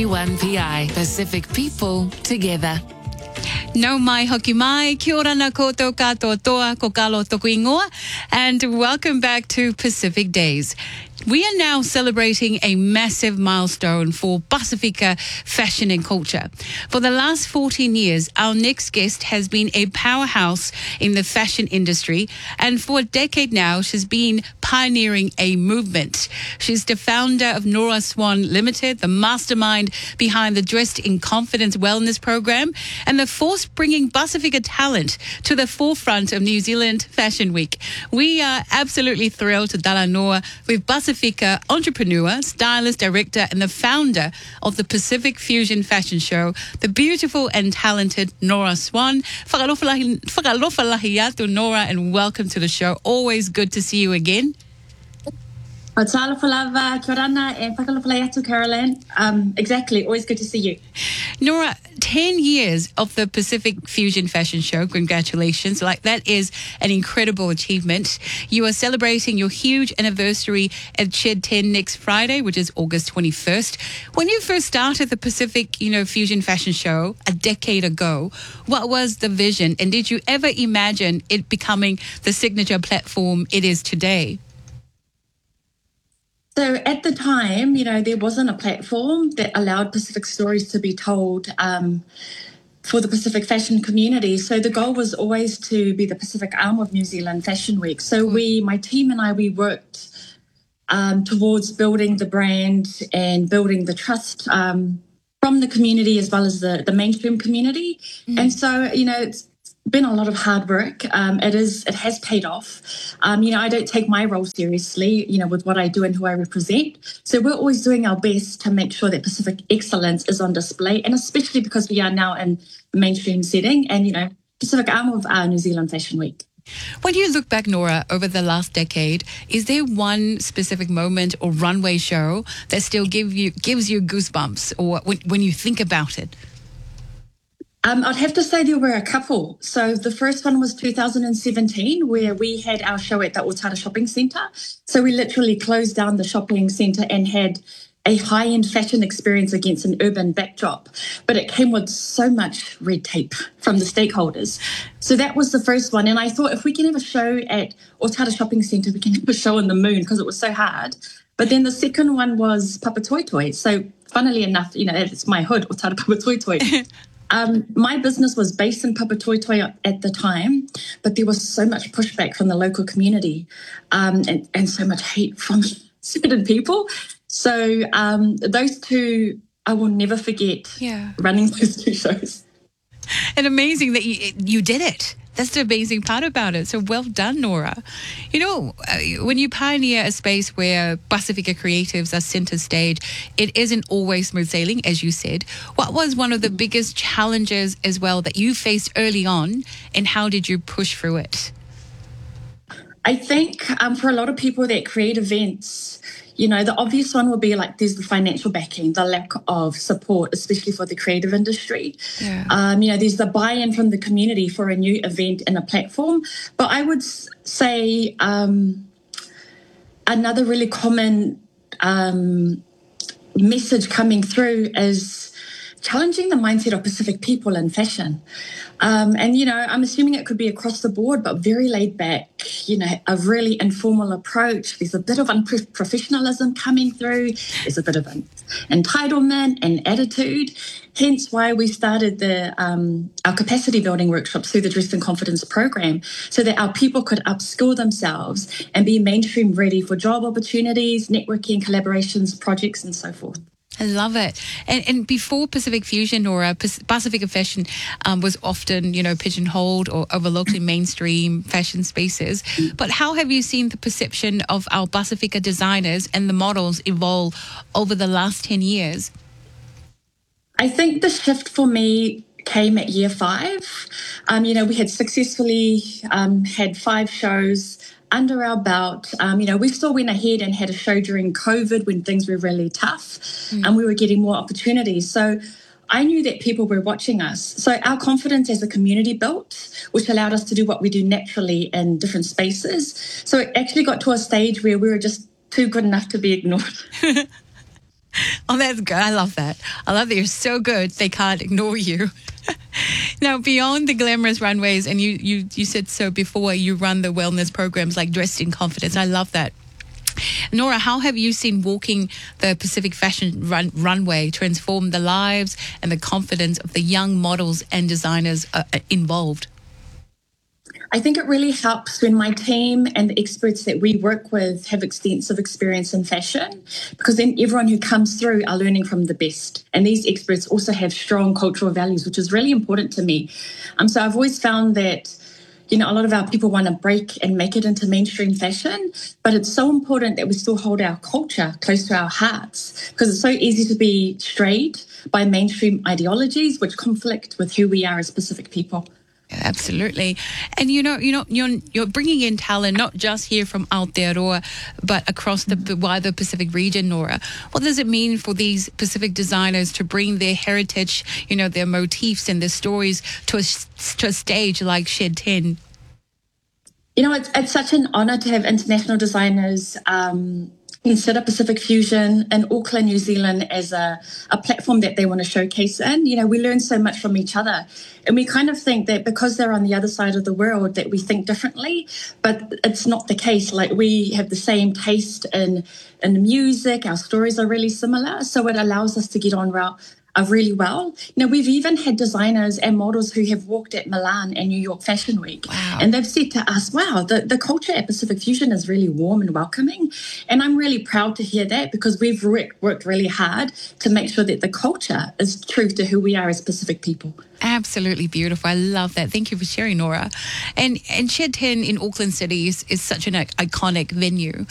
1PI, Pacific people together. No mai hoki mai, kia ora na koutou katoa toa, ko kalo toku ingoa, and welcome back to Pacific Days. We are now celebrating a massive milestone for Pasifika fashion and culture. For the last 14 years, our next guest has been a powerhouse in the fashion industry, and for a decade now, she's been pioneering a movement. She's the founder of Nora Swan Limited, the mastermind behind the Dressed in Confidence Wellness Program, and the force bringing Pasifika talent to the forefront of New Zealand Fashion Week. We are absolutely thrilled to tala noa with Pasifika entrepreneur, stylist, director, and the founder of the Pacific Fusion Fashion Show, the beautiful and talented Nora Swan. Whakalofalahi atu, Nora, and welcome to the show. Always good to see you again. Kia ora and whakalofalahi atu, Caroline. Exactly, always good to see you. Nora, 10 years of the Pacific Fusion Fashion Show. Congratulations. That is an incredible achievement. You are celebrating your huge anniversary at Shed 10 next Friday, which is August 21st. When you first started the Pacific, Fusion Fashion Show a decade ago, what was the vision? And did you ever imagine it becoming the signature platform it is today? So at the time, there wasn't a platform that allowed Pacific stories to be told for the Pacific fashion community. So the goal was always to be the Pacific arm of New Zealand Fashion Week. So my team and I, we worked towards building the brand and building the trust from the community as well as the mainstream community. And so, it's been a lot of hard work. It has paid off. I don't take my role seriously, with what I do and who I represent. So we're always doing our best to make sure that Pacific excellence is on display, and especially because we are now in the mainstream setting and, Pacific arm of New Zealand Fashion Week. When you look back, Nora, over the last decade, is there one specific moment or runway show that still gives you goosebumps, or when you think about it? I'd have to say there were a couple. So the first one was 2017, where we had our show at the Otara Shopping Centre. So we literally closed down the shopping centre and had a high-end fashion experience against an urban backdrop. But it came with so much red tape from the stakeholders. So that was the first one. And I thought, if we can have a show at Otara Shopping Centre, we can have a show on the moon, because it was so hard. But then the second one was Papatoetoe. So funnily enough, it's my hood, Otara Papatoetoe. My business was based in Papatoetoe at the time, but there was so much pushback from the local community and so much hate from certain people. So those two, I will never forget running those two shows. And amazing that you did it. That's the amazing part about it. So well done, Nora. When you pioneer a space where Pasifika creatives are center stage, it isn't always smooth sailing, as you said. What was one of the biggest challenges as well that you faced early on, and how did you push through it? I think for a lot of people that create events, the obvious one would be there's the financial backing, the lack of support, especially for the creative industry. There's the buy-in from the community for a new event and a platform. But I would say another really common message coming through is challenging the mindset of Pacific people in fashion. I'm assuming it could be across the board, but very laid back, a really informal approach. There's a bit of unprofessionalism coming through. There's a bit of entitlement and attitude. Hence why we started our capacity building workshops through the Dressed in Confidence program, so that our people could upskill themselves and be mainstream ready for job opportunities, networking, collaborations, projects, and so forth. I love it. And before Pacific Fusion, or Pasifika Fashion was often, pigeonholed or overlooked in mainstream fashion spaces. But how have you seen the perception of our Pasifika designers and the models evolve over the last 10 years? I think the shift for me came at year 5. We had successfully had 5 shows under our belt. We still went ahead and had a show during COVID when things were really tough and we were getting more opportunities. So I knew that people were watching us. So our confidence as a community built, which allowed us to do what we do naturally in different spaces. So it actually got to a stage where we were just too good enough to be ignored. Oh, that's good. I love that. I love that you're so good they can't ignore you. Now, beyond the glamorous runways, and you said so before, you run the wellness programs like Dressed in Confidence. I love that. Nora, how have you seen walking the Pacific Fashion Runway transform the lives and the confidence of the young models and designers involved? I think it really helps when my team and the experts that we work with have extensive experience in fashion, because then everyone who comes through are learning from the best. And these experts also have strong cultural values, which is really important to me. So I've always found that, a lot of our people want to break and make it into mainstream fashion, but it's so important that we still hold our culture close to our hearts, because it's so easy to be strayed by mainstream ideologies which conflict with who we are as Pacific people. Absolutely. And you're bringing in talent not just here from Aotearoa, but across the wider Pacific region, Nora. What does it mean for these Pacific designers to bring their heritage, their motifs and their stories to a stage like Shed 10? It's such an honour to have international designers consider Pacific Fusion in Auckland, New Zealand as a platform that they want to showcase in. We learn so much from each other. And we kind of think that because they're on the other side of the world that we think differently, but it's not the case. Like, we have the same taste in music, our stories are really similar. So it allows us to get on really well. We've even had designers and models who have walked at Milan and New York Fashion Week. Wow. And they've said to us, wow, the culture at Pacific Fusion is really warm and welcoming. And I'm really proud to hear that, because we've worked really hard to make sure that the culture is true to who we are as Pacific people. Absolutely beautiful. I love that. Thank you for sharing, Nora. And Shed 10 in Auckland City is such an iconic venue.